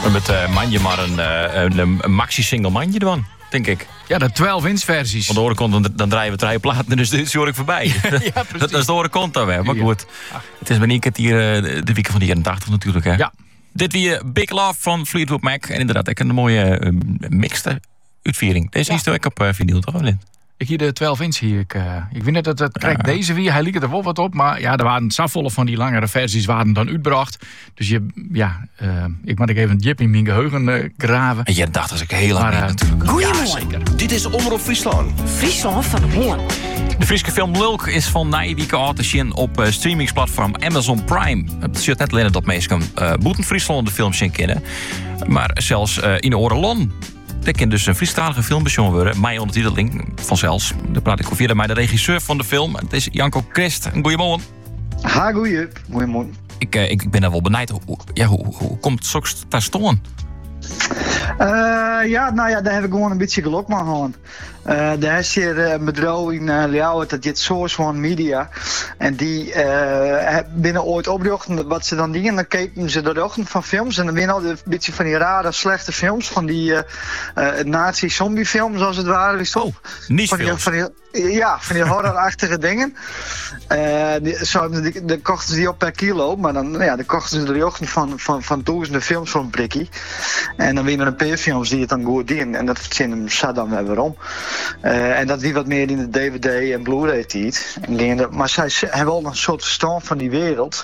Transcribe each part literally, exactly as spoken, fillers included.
Met uh, manje maar een, uh, een, een maxi-single manje ervan, denk ik. Ja, de twaalf-inch versies. Van de andere kant, dan, dan draaien we drie platen, dus dit is hoor ik voorbij. Ja, dat, dat is de andere kant dan weer. Maar Ja. goed, het is maar niet hier uh, de week van de jaren tachtig natuurlijk. Hè? Ja. Dit weer Big Love van Fleetwood Mac. En inderdaad, ik een mooie uh, mixte uitviering. Deze Ja. is toch ook op uh, vinyl, toch? Ik hier de twaalf-inch hier. Ik, uh, ik weet net dat het krijgt Ja. deze weer. Hij liep er wel wat op, maar ja, er waren zoveel van die langere versies waren dan uitgebracht. Dus je, ja, uh, ik moet even een jip in mijn geheugen uh, graven. En je dacht, dat is ook heel lang Maar, mee uh, natuurlijk. Goedemorgen. Dit is Omroep Friesland. Friesland van de Hoorn. De Friese film Lulk is van nijwieke uit te zien op uh, streamingsplatform Amazon Prime. Het zit net alleen dat mensen uh, boeten Friesland de film zien kennen. Maar zelfs uh, in de Orelon. Dat kan dus een Friestalige film bezongen worden. Mijn ondertiteling vanzelfs. Daar praat ik over met de regisseur van de film. Het is Janko Christ. Goedemorgen. Ha, goeie. Goeiemorgen. Ik, uh, ik, ik ben daar wel benijd. Hoe, ja, hoe, hoe, hoe komt het soms daar staan? Uh, ja, nou ja, daar heb ik gewoon een beetje geluk mee gehad. Uh, daar is hier uh, een bedrijf in uh, Ljouwert, dat heet Source One Media. En die uh, binnen ooit oprichten, wat ze dan dingen, dan keken ze de ruggen van films. En dan winnen al een beetje van die rare, slechte films. Van die uh, uh, nazi-zombie films, als het ware. Wist je? Oh, niet van die, films. van die, Ja, van die horrorachtige dingen. Uh, die, zo, die, die kochten ze die op per kilo. Maar dan, ja, dan kochten ze de ruggen van, van, van duizenden films voor een prikkie. En dan winnen een paar films die het dan goed dienen. En dat verzinnen ze dan weer om. Uh, en dat wie wat meer in de D V D en Blu-ray tiet. Maar zij hebben wel een soort verstand van die wereld.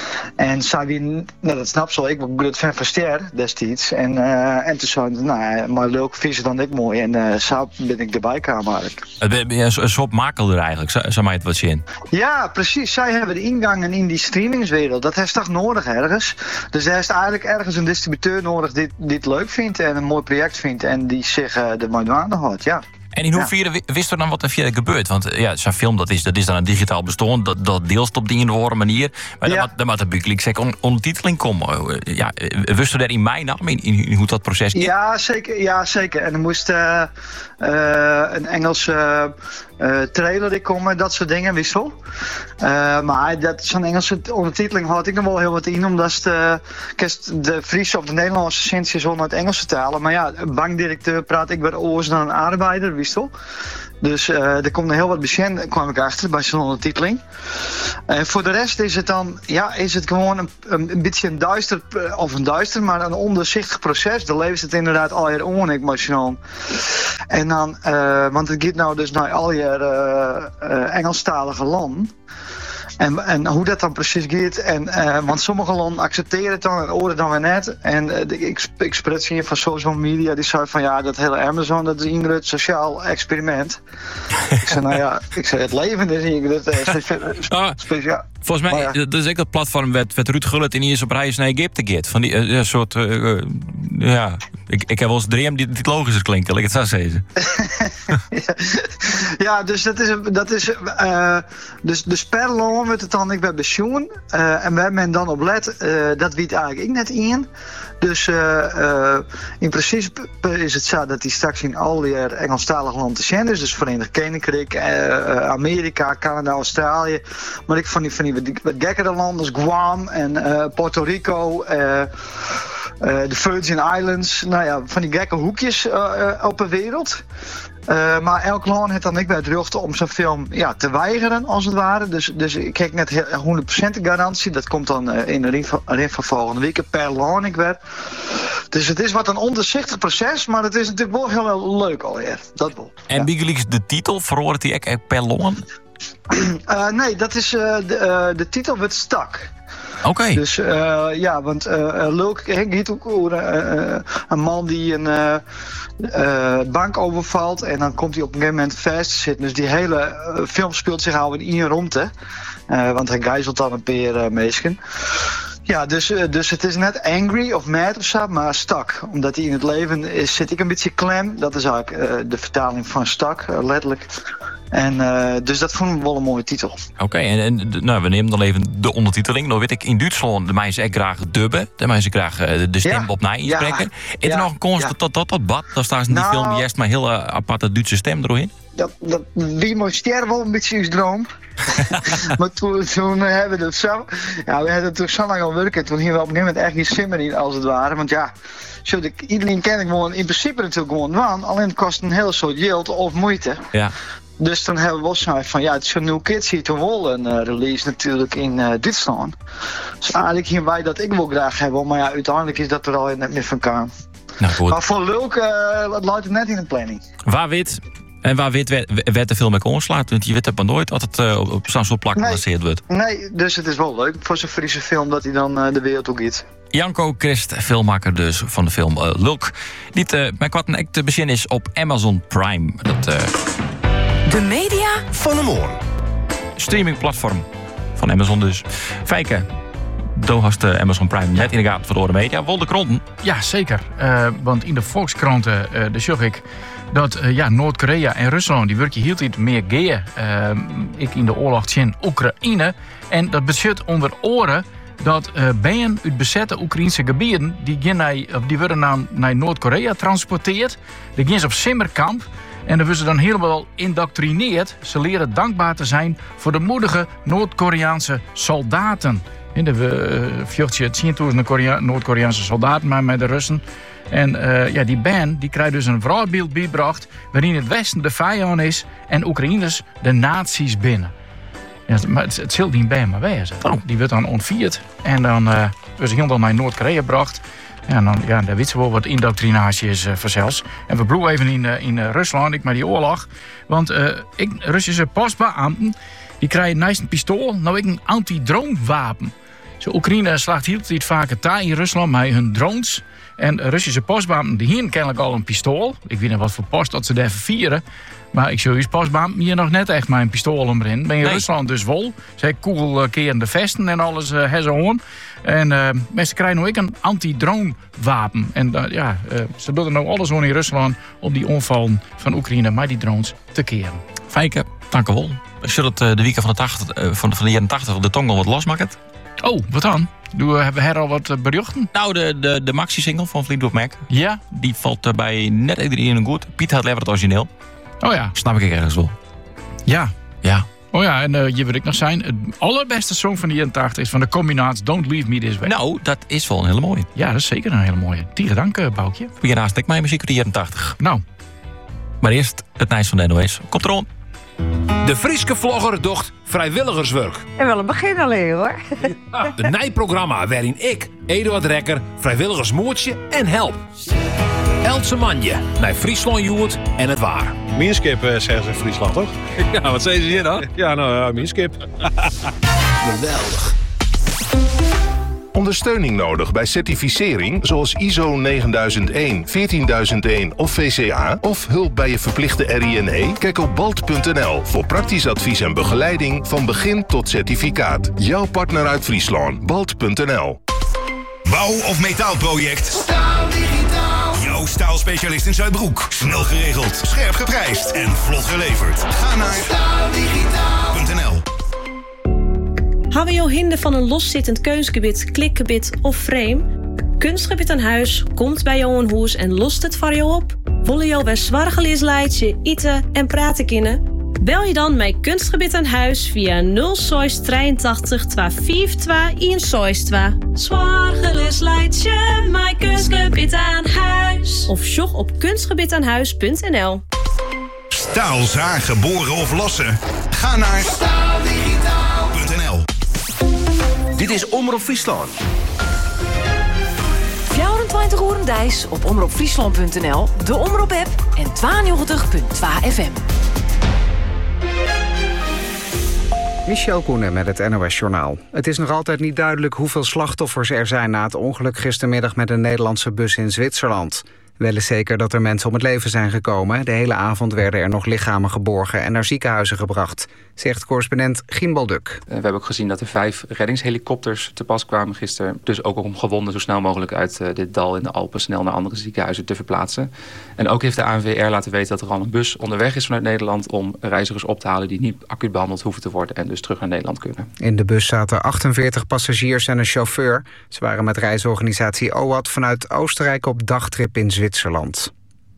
En zij wie, nou dat snap zo, ik ben goed fan van Ster destijds. En, uh, en toen zei ze, nou, maar leuk, vies dan ik mooi. En uh, zo ben ik erbij kwamen eigenlijk. Het ben je een soort makelder eigenlijk, zou mij het wat zien? Ja, precies. Zij hebben de ingangen in die streamingswereld. Dat heeft toch nodig ergens. Dus er is eigenlijk ergens een distributeur nodig die, die het leuk vindt en een mooi project vindt en die zich uh, er mooi aan houdt, ja. En in hoeverre ja. wist er dan wat er via gebeurt? Want ja, zo'n film dat is, dat is dan een digitaal bestaan, dat, dat deels op die andere manier. Maar ja. dan moet er natuurlijk zeker on, ondertiteling komen. Ja, wist er daar in mijn naam in, in, in hoe dat proces is? Ja, zeker. Ja, zeker. En er moest uh, uh, een Engelse uh, trailer in komen, dat soort dingen, wissel. Uh, maar dat, zo'n Engelse ondertiteling had ik nog wel heel wat in, omdat de, de Friese of de Nederlandse zin is onder het Engels vertalen. Maar ja, bankdirecteur praat ik bij oors dan een arbeider, wissel. Dus uh, er komt er heel wat bekend, kwam ik achter bij zo'n ondertiteling. En voor de rest is het dan, ja, is het gewoon een, een, een beetje een duister, of een duister, maar een ondoorzichtig proces. De leven zit inderdaad al je on, ik maar En dan, uh, want het gaat nou dus naar al je uh, uh, Engelstalige landen. En, en hoe dat dan precies gaat. En, uh, want sommige landen accepteren het dan en oren dan weer net. En uh, de, ik, ik spreek hier van social media. Die zei van ja, dat hele Amazon, dat is een groot sociaal experiment. Ik zei nou ja, ik zei het leven is een groot uh, speciaal. Volgens mij, ja. dat is ook dat platform werd, werd Ruud Gullit in eerst op reis naar Egypte gaat. Van die uh, soort, uh, uh, ja, ik, ik heb wel eens dream die, die logisch klinken, ik het zo zeggen. ja, ja, dus dat is, dat is uh, dus, dus per land wordt het dan ik ben pensioen. Uh, en waar men dan op let, uh, dat weet eigenlijk ik net in. Dus uh, uh, in principe is het zo dat die straks in al die Engelstalige landen te zijn is. Dus Verenigd Koninkrijk, uh, Amerika, Canada, Australië. Maar ik van die, van die wat gekkere landen als Guam en uh, Puerto Rico. Uh, Uh, de Virgin Islands, nou ja, van die gekke hoekjes uh, uh, op de wereld. Uh, maar elk land heeft dan ik bij het recht om zo'n film ja, te weigeren, als het ware. Dus, dus ik kijk net honderd procent garantie. Dat komt dan uh, in de ring van, ring van volgende week per land ik weer. Dus het is wat een ondoorzichtig proces, maar het is natuurlijk wel heel leuk alweer. Dat wel. En ja. Wie de titel verhoort die echt per land? Uh, nee, dat is uh, de, uh, de titel wordt stak. Oké. Okay. Dus uh, ja, want uh, Lulk heet ook over uh, een man die een uh, uh, bank overvalt en dan komt hij op een gegeven moment vast te zitten. Dus die hele uh, film speelt zich al in één rondte, uh, want hij gijzelt dan een paar uh, mensen. Ja, dus, uh, dus het is net angry of mad of zo, maar stak. Omdat hij in het leven is, zit ik een beetje klem. Dat is eigenlijk uh, de vertaling van stak, uh, letterlijk. En uh, dus dat vond ik wel een mooie titel. Oké, okay, en, en nou, we nemen dan even de ondertiteling. Nou weet ik, in Duitsland de mensen echt graag dubben. De mensen graag uh, de stem ja, op na inspreken. Ja, is er ja, nog een konst ja. dat, dat dat bad? Dan staat in die nou, film juist maar heel uh, aparte Duitse stem erdoorheen. Dat, dat, wie moest sterven wel een beetje is droom. Maar toen, toen uh, hebben we het zo... Ja, we hebben het toch zo lang al werken. Toen gingen we op een gegeven moment echt die simmer in, als het ware. Want ja, zo de, iedereen ken ik gewoon in principe natuurlijk gewoon waan. Alleen het kost een heel soort geld of moeite. Ja. Dus toen hebben we wel gezegd van ja, het is een New Kids hier toch wel een uh, release natuurlijk in uh, Duitsland. Dus eigenlijk gingen wij dat ik wel graag hebben. Maar ja, uiteindelijk is dat er al net meer van kwam. Nou, goed. Maar voor leuk, uh, het luidt het net in de planning. Waar weet... En waar weet werd de film mee onslaat? Want je weet het maar nooit dat het uh, op zo'n soort plak gebaseerd wordt. Nee, dus het is wel leuk voor zo'n Friese film dat hij dan uh, de wereld ook giet. Janko Christ, filmmaker dus van de film uh, Lulk. Die uh, met wat een act te bezien is op Amazon Prime. Dat, uh, de media van de morgen. Streamingplatform van Amazon dus. Fijke. Toen had de Amazon Prime net in de gaten voor de media. Wolde kronten. Ja, zeker. Uh, want in de Volkskranten uh, de zag ik dat uh, ja, Noord-Korea en Rusland die werken heel iets meer geën. Uh, ik in de oorlog in Oekraïne. En dat bezit onder oren dat uh, bijen uit bezette Oekraïnse gebieden die, naar, die worden naar, naar Noord-Korea transporteerd. Die gaan ze op simmerkamp. En dan worden ze dan helemaal indoctrineerd. Ze leren dankbaar te zijn voor de moedige Noord-Koreaanse soldaten. En de vjochtje tienduizend Noord-Koreaanse soldaten maar met de Russen. En uh, ja, die band die krijgt dus een verhaalbeeld bijgebracht waarin het Westen de vijand is en Oekraïners de nazi's binnen. Ja, maar het, het zult niet bij maar wezen. Oh. Die wordt dan ontvierd en dan uh, wordt ze helemaal naar Noord-Korea gebracht. Ja, en dan, ja, daar weten ze wel wat indoctrinatie is uh, vanzelfs. En we bloeien even in, uh, in uh, Rusland, ik maar die oorlog. Want uh, ik, Russische postbeambten die krijgen naast een pistool nou ik een anti-dronewapen. Zo, Oekraïne slaagt heel tijd vaker taai in Rusland met hun drones. En Russische postbeambten die hier kennelijk al een pistool. Ik weet niet wat voor post dat ze daar vieren. Maar ik zie je postbeambten hier nog net echt maar een pistool omrin. Ben je nee. Rusland dus vol. Zij koel kerende vesten en alles uh, hebben ze hoorn. En uh, mensen krijgen nu ook een anti-drone wapen. En uh, ja, uh, ze doen er nou alles aan in Rusland om die onvallen van Oekraïne met die drones te keren. Fijke, dank u wel. Zullen het uh, de weken van de, tachtig, uh, van, de, van de jaren tachtig de tong al wat losmaken? Oh, wat dan? Doen we, hebben we al wat berichten? Nou, de, de, de maxi-single van Fleetwood Mac. Ja? Die valt uh, bij net iedereen goed. Piet had liever het origineel. Oh ja. Snap ik ergens wel. Ja. Ja. Oh ja, en uh, hier wil ik nog zijn. Het allerbeste song van de jaren tachtig is van de combinatie Don't Leave Me This Way. Nou, dat is wel een hele mooie. Ja, dat is zeker een hele mooie. Tegen dank, uh, Boukje. Wie naast ik mijn muziek uit de jaren tachtig. Nou. Maar eerst het nieuws van de N O S. Komt erom. De Frieske vlogger docht vrijwilligerswerk. En wel een begin alleen hoor. De nijprogramma waarin ik, Eduard Rekker, vrijwilligersmoertje en help. Else Manje, naar Friesland Joert en het waar. Mierskip, uh, zeggen ze in Friesland, toch? Ja, wat zeggen ze hier dan? Ja, nou ja, mierskip. Geweldig. Ondersteuning nodig bij certificering zoals I S O negenduizend één, veertienduizend één of V C A of hulp bij je verplichte R I N E? Kijk op balt punt n l voor praktisch advies en begeleiding van begin tot certificaat. Jouw partner uit Friesland, balt punt n l. Bouw- of metaalproject? Staal Digitaal. Jouw staalspecialist in Zuidbroek. Snel geregeld, scherp geprijsd en vlot geleverd. Ga naar staal digitaal punt n l. Hebben we hinder van een loszittend keusgebied, klikgebied of frame? Kunstgebied aan huis komt bij jou een hoes en lost het voor jou op. Willen jou bij zwargeleersleidje, eten en praten kunnen? Bel je dan met Kunstgebied aan huis via nul zes drieëntachtig tweehonderdvijfentwintig honderdtwaalf. Zwargeleersleidje, met Kunstgebied aan huis. Of sjog op kunstgebiedaanhuis punt n l. Staal zagen, boren of lossen? Ga naar staal digitaal punt n l. Dit is Omroep Friesland. vierentwintig uur dijs op omroep friesland punt n l, de Omroep-app en tweeënnegentig komma twee F M. Michel Koenen met het N O S-journaal. Het is nog altijd niet duidelijk hoeveel slachtoffers er zijn na het ongeluk gistermiddag met een Nederlandse bus in Zwitserland. Wel is zeker dat er mensen om het leven zijn gekomen. De hele avond werden er nog lichamen geborgen en naar ziekenhuizen gebracht, zegt correspondent Gimbal Duk. We hebben ook gezien dat er vijf reddingshelikopters te pas kwamen gisteren. Dus ook om gewonden zo snel mogelijk uit uh, dit dal in de Alpen snel naar andere ziekenhuizen te verplaatsen. En ook heeft de A N W R laten weten dat er al een bus onderweg is vanuit Nederland om reizigers op te halen die niet acuut behandeld hoeven te worden en dus terug naar Nederland kunnen. In de bus zaten achtenveertig passagiers en een chauffeur. Ze waren met reisorganisatie O A D vanuit Oostenrijk op dagtrip in Zwitserland.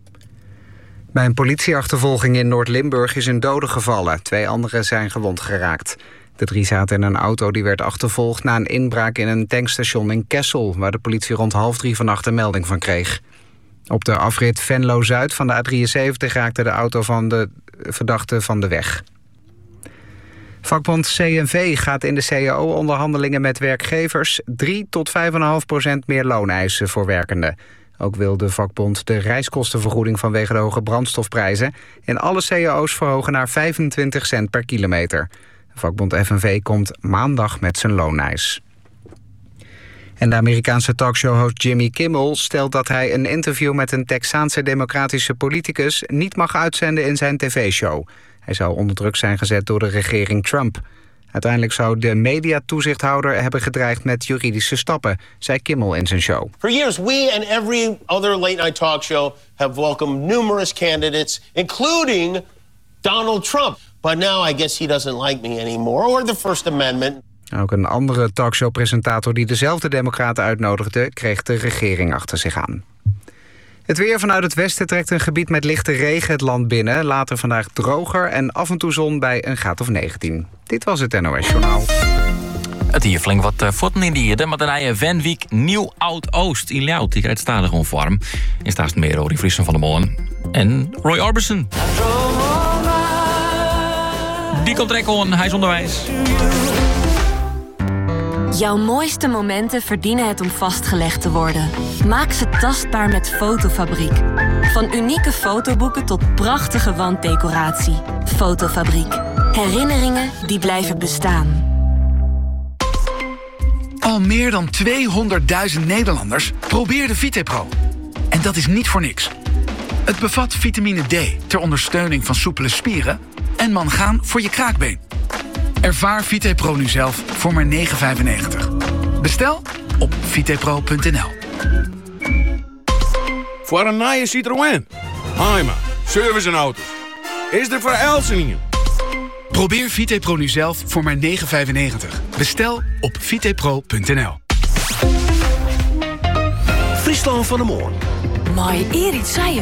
Bij een politieachtervolging in Noord-Limburg is een dode gevallen. Twee anderen zijn gewond geraakt. De drie zaten in een auto die werd achtervolgd na een inbraak in een tankstation in Kessel, waar de politie rond half drie vannacht een melding van kreeg. Op de afrit Venlo-Zuid van de A drieënzeventig raakte de auto van de verdachte van de weg. Vakbond C N V gaat in de C A O-onderhandelingen met werkgevers drie tot vijf komma vijf procent meer looneisen voor werkenden. Ook wil de vakbond de reiskostenvergoeding vanwege de hoge brandstofprijzen en alle C A O's verhogen naar vijfentwintig cent per kilometer. Vakbond F N V komt maandag met zijn looneis. En de Amerikaanse talkshow-host Jimmy Kimmel stelt dat hij een interview met een Texaanse democratische politicus niet mag uitzenden in zijn tv-show. Hij zou onder druk zijn gezet door de regering Trump. Uiteindelijk zou de mediatoezichthouder hebben gedreigd met juridische stappen, zei Kimmel in zijn show. For years, we and every other late-night talk show have welcomed numerous candidates, including Donald Trump. But now I guess he doesn't like me anymore, or the First Amendment. Ook een andere talkshow-presentator die dezelfde democraten uitnodigde, kreeg de regering achter zich aan. Het weer vanuit het westen trekt een gebied met lichte regen het land binnen. Later vandaag droger en af en toe zon bij een graad of negentien. Dit was het N O S Journaal. Het hier flink wat uh, voeten in die hier, maar dan rijden Venwiek Nieuw-Oud-Oost in Ljout. Die rijdt stadig gewoon vorm. En staat meer Rory Friesen van der Molen. En Roy Orbison. Die komt direct on, hij is onderwijs. Jouw mooiste momenten verdienen het om vastgelegd te worden. Maak ze tastbaar met Fotofabriek. Van unieke fotoboeken tot prachtige wanddecoratie. Fotofabriek. Herinneringen die blijven bestaan. Al meer dan tweehonderdduizend Nederlanders probeerden VitePro. En dat is niet voor niks. Het bevat vitamine D ter ondersteuning van soepele spieren en mangaan voor je kraakbeen. Ervaar VitePro nu zelf voor maar negen vijfennegentig. Bestel op vitepro punt n l. Voor een nieuwe Citroën. Haima, service en auto's. Is er voor Elsingen? Probeer VitePro nu zelf voor maar negen vijfennegentig. Bestel op vitepro punt n l. Friesland van de Moorn. Maar eer iets zei je.